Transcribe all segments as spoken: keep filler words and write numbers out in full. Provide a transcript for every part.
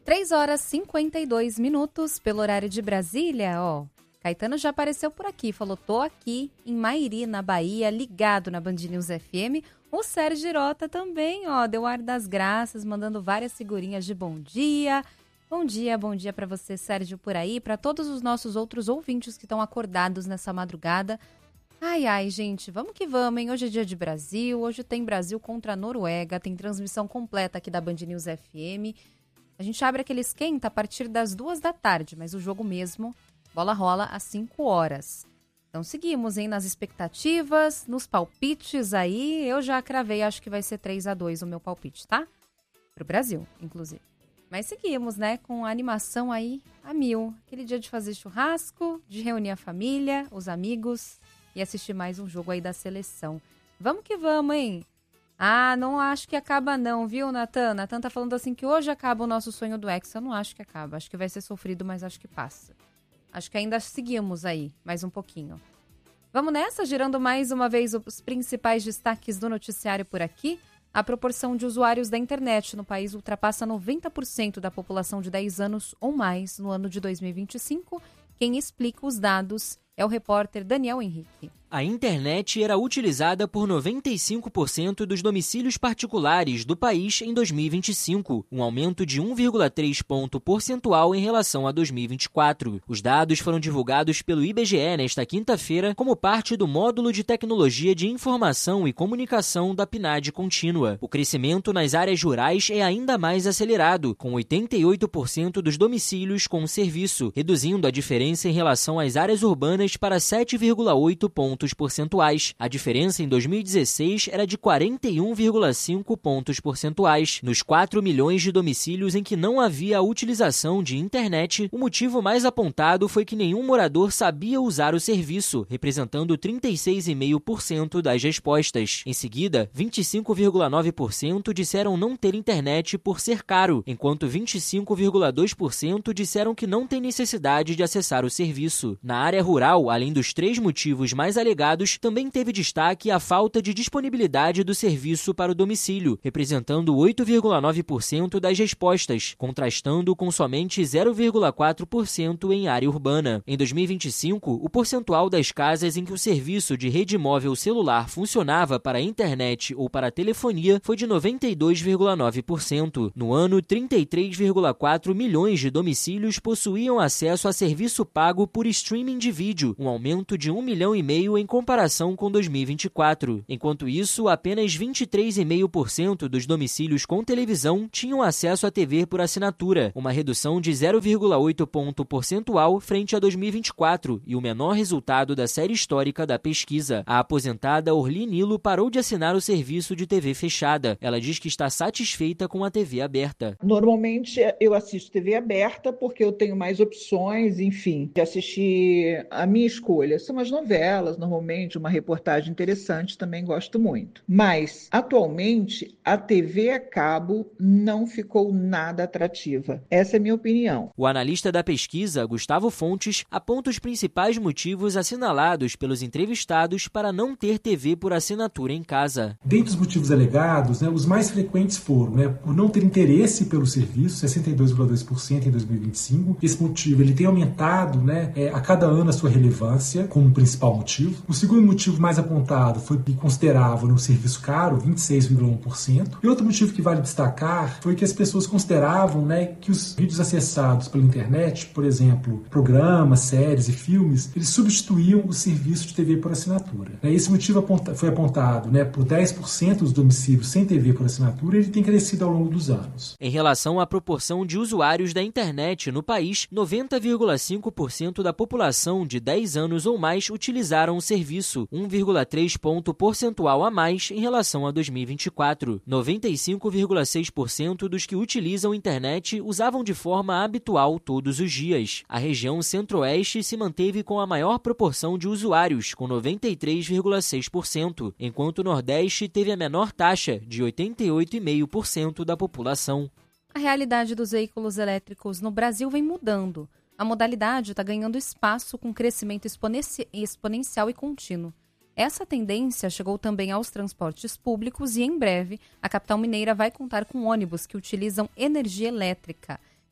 três horas e cinquenta e dois minutos pelo horário de Brasília, ó. Caetano já apareceu por aqui, falou, tô aqui em Mairi, na Bahia, ligado na Band News F M. O Sérgio Girota também, ó, deu ar das graças, mandando várias figurinhas de bom dia. Bom dia, bom dia para você, Sérgio, por aí, para todos os nossos outros ouvintes que estão acordados nessa madrugada. Ai, ai, gente, vamos que vamos, hein? Hoje é dia de Brasil, hoje tem Brasil contra a Noruega, tem transmissão completa aqui da Band News F M. A gente abre aquele esquenta a partir das duas da tarde, mas o jogo mesmo, bola rola às cinco horas. Então seguimos, hein, nas expectativas, nos palpites aí. Eu já cravei, acho que vai ser três a dois o meu palpite, tá? Pro Brasil, inclusive. Mas seguimos, né, com a animação aí a mil. Aquele dia de fazer churrasco, de reunir a família, os amigos e assistir mais um jogo aí da seleção. Vamos que vamos, hein? Ah, não acho que acaba não, viu, Natan? Natan tá falando assim que hoje acaba o nosso sonho do Hexa. Eu não acho que acaba. Acho que vai ser sofrido, mas acho que passa. Acho que ainda seguimos aí, mais um pouquinho. Vamos nessa, girando mais uma vez os principais destaques do noticiário por aqui. A proporção de usuários da internet no país ultrapassa noventa por cento da população de dez anos ou mais no ano de dois mil e vinte e cinco. Quem explica os dados é o repórter Daniel Henrique. A internet era utilizada por noventa e cinco por cento dos domicílios particulares do país em dois mil e vinte e cinco, um aumento de um vírgula três ponto percentual em relação a dois mil e vinte e quatro. Os dados foram divulgados pelo I B G E nesta quinta-feira como parte do Módulo de Tecnologia de Informação e Comunicação da P N A D contínua. O crescimento nas áreas rurais é ainda mais acelerado, com oitenta e oito por cento dos domicílios com serviço, reduzindo a diferença em relação às áreas urbanas para sete vírgula oito pontos percentuais. A diferença em dois mil e dezesseis era de quarenta e um vírgula cinco pontos percentuais. Nos quatro milhões de domicílios em que não havia a utilização de internet, o motivo mais apontado foi que nenhum morador sabia usar o serviço, representando trinta e seis vírgula cinco por cento das respostas. Em seguida, vinte e cinco vírgula nove por cento disseram não ter internet por ser caro, enquanto vinte e cinco vírgula dois por cento disseram que não tem necessidade de acessar o serviço. Na área rural, além dos três motivos mais alegados, também teve destaque a falta de disponibilidade do serviço para o domicílio, representando oito vírgula nove por cento das respostas, contrastando com somente zero vírgula quatro por cento em área urbana. Em dois mil e vinte e cinco, o percentual das casas em que o serviço de rede móvel celular funcionava para a internet ou para a telefonia foi de noventa e dois vírgula nove por cento. No ano, trinta e três vírgula quatro milhões de domicílios possuíam acesso a serviço pago por streaming de vídeo, um aumento de um milhão e meio em comparação com dois mil e vinte e quatro. Enquanto isso, apenas vinte e três vírgula cinco por cento dos domicílios com televisão tinham acesso à T V por assinatura, uma redução de zero vírgula oito ponto percentual frente a dois mil e vinte e quatro e o menor resultado da série histórica da pesquisa. A aposentada Orli Nilo parou de assinar o serviço de T V fechada. Ela diz que está satisfeita com a T V aberta. Normalmente eu assisto T V aberta porque eu tenho mais opções, enfim, de assistir a minha escolha. São as novelas, normalmente uma reportagem interessante, também gosto muito. Mas, atualmente, a T V a cabo não ficou nada atrativa. Essa é a minha opinião. O analista da pesquisa, Gustavo Fontes, aponta os principais motivos assinalados pelos entrevistados para não ter T V por assinatura em casa. Dentre os motivos alegados, né, os mais frequentes foram, né, por não ter interesse pelo serviço, sessenta e dois vírgula dois por cento em dois mil e vinte e cinco. Esse motivo ele tem aumentado, né, é, a cada ano a sua relevância como principal motivo. O segundo motivo mais apontado foi que consideravam um serviço caro, vinte e seis vírgula um por cento. E outro motivo que vale destacar foi que as pessoas consideravam, né, que os vídeos acessados pela internet, por exemplo, programas, séries e filmes, eles substituíam o serviço de T V por assinatura. Esse motivo foi apontado, né, por dez por cento dos domicílios sem T V por assinatura e ele tem crescido ao longo dos anos. Em relação à proporção de usuários da internet no país, noventa vírgula cinco por cento da população de dez anos ou mais utilizaram o serviço, um vírgula três ponto percentual a mais em relação a dois mil e vinte e quatro. noventa e cinco vírgula seis por cento dos que utilizam a internet usavam de forma habitual todos os dias. A região centro-oeste se manteve com a maior proporção de usuários, com noventa e três vírgula seis por cento, enquanto o Nordeste teve a menor taxa, de oitenta e oito vírgula cinco por cento da população. A realidade dos veículos elétricos no Brasil vem mudando. A modalidade está ganhando espaço com crescimento exponenci- exponencial e contínuo. Essa tendência chegou também aos transportes públicos e, em breve, a capital mineira vai contar com ônibus que utilizam energia elétrica.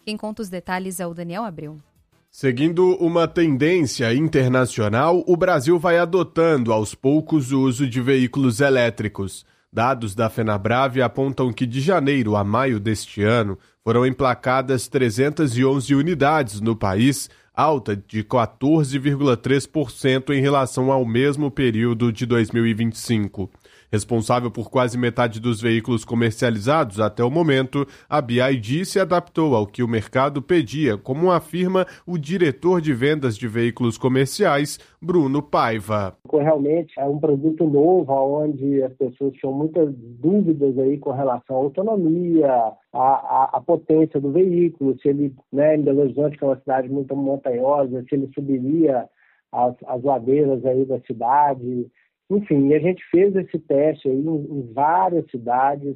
Quem conta os detalhes é o Daniel Abreu. Seguindo uma tendência internacional, o Brasil vai adotando aos poucos o uso de veículos elétricos. Dados da FenaBrave apontam que de janeiro a maio deste ano foram emplacadas trezentas e onze unidades no país, alta de quatorze vírgula três por cento em relação ao mesmo período de dois mil e vinte e cinco. Responsável por quase metade dos veículos comercializados até o momento, a B I D se adaptou ao que o mercado pedia, como afirma o diretor de vendas de veículos comerciais, Bruno Paiva. Realmente é um produto novo, onde as pessoas tinham muitas dúvidas aí com relação à autonomia, à, à potência do veículo, se ele, né, em Belo Horizonte, que é uma cidade muito montanhosa, se ele subiria as, as ladeiras aí da cidade. Enfim, a gente fez esse teste aí em, em várias cidades,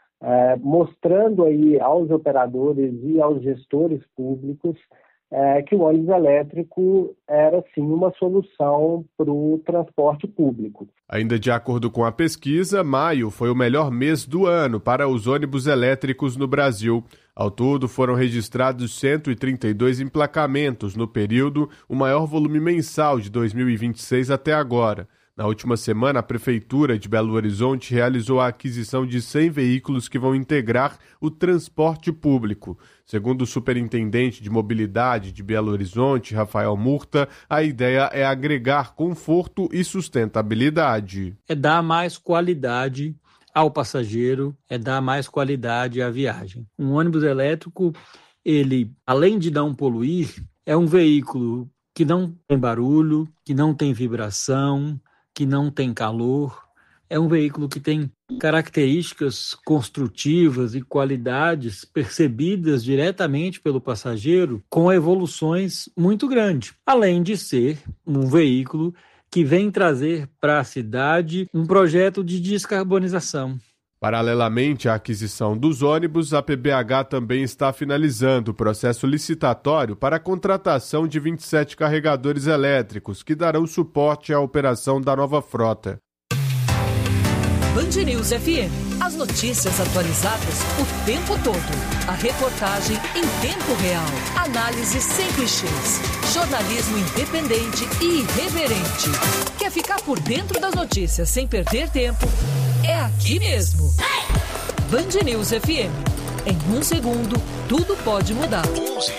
é, mostrando aí aos operadores e aos gestores públicos é, que o ônibus elétrico era, sim, uma solução para o transporte público. Ainda de acordo com a pesquisa, maio foi o melhor mês do ano para os ônibus elétricos no Brasil. Ao todo, foram registrados cento e trinta e dois emplacamentos no período, o maior volume mensal de dois mil e vinte e seis até agora. Na última semana, a Prefeitura de Belo Horizonte realizou a aquisição de cem veículos que vão integrar o transporte público. Segundo o superintendente de mobilidade de Belo Horizonte, Rafael Murta, a ideia é agregar conforto e sustentabilidade. É dar mais qualidade ao passageiro, é dar mais qualidade à viagem. Um ônibus elétrico, ele, além de não poluir, é um veículo que não tem barulho, que não tem vibração, que não tem calor, é um veículo que tem características construtivas e qualidades percebidas diretamente pelo passageiro com evoluções muito grandes, além de ser um veículo que vem trazer para a cidade um projeto de descarbonização. Paralelamente à aquisição dos ônibus, a P B H também está finalizando o processo licitatório para a contratação de vinte e sete carregadores elétricos, que darão suporte à operação da nova frota. Band News F M. As notícias atualizadas o tempo todo. A reportagem em tempo real. Análise sem clichês. Jornalismo independente e irreverente. Quer ficar por dentro das notícias sem perder tempo? É aqui mesmo. Band News F M. Em um segundo, tudo pode mudar.